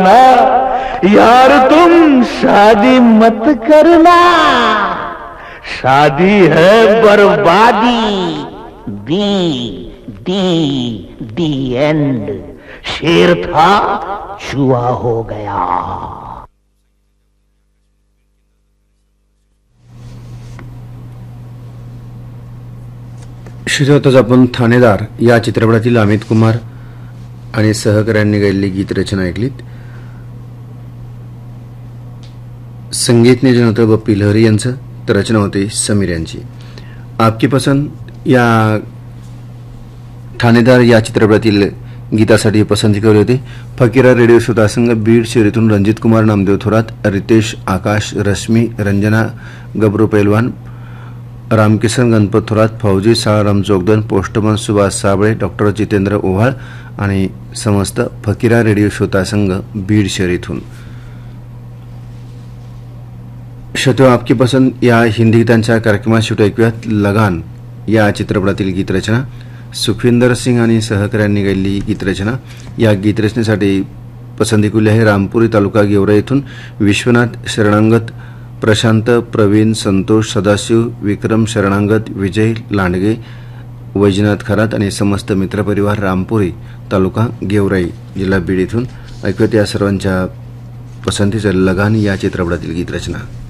यार तुम शादी मत करना, शादी है बर्बादी। दी एंड। शेर था, चूहा हो गया। श्रोताच आपण ठाणेदार या चित्रपटातील अमित कुमार आणि सहकाऱ्यांनी गायलेली गीतरचना ऐकलीत. संगीत नियोजन होतं बप्पी लहरी यांचं, तर रचना होती समीर यांची. आपकी पसंत या ठाणेदार या चित्रपटातील गीतासाठी पसंती केली होती फकीरा रेडिओ श्रोतासंघ बीड शहरीतून रणजित कुमार नामदेव थोरात, रितेश, आकाश, रश्मी, रंजना, गबरू पैलवान, रामकिसन गणपत थोरात, फौजी साळाराम चोगदन, पोस्टमन सुभाष साबळे, डॉक्टर जितेंद्र ओव्हाळ आणि समस्त फकीरा रेडिओ श्रोतासंघ बीड शहरीतून. श्रोतो, आपकी पसंत या हिंदी गीतांच्या कार्यक्रमात शेवटी ऐकूयात लगान या चित्रपटातील गीतरचना. सुखविंदर सिंग आणि सहकाऱ्यांनी गायलेली गीतरचना. या गीतरचनेसाठी पसंती केली आहे रामपुरी तालुका गेवरा येथून विश्वनाथ शरणांगत, प्रशांत, प्रवीण, संतोष, सदाशिव, विक्रम शरणांगत, विजय लांडगे, वैजनाथ खरात आणि समस्त मित्रपरिवार रामपुरी तालुका गेवराई जिल्हा बीड येथून. ऐकूयात या सर्वांच्या पसंतीचं लगान या चित्रपटातील गीतरचना.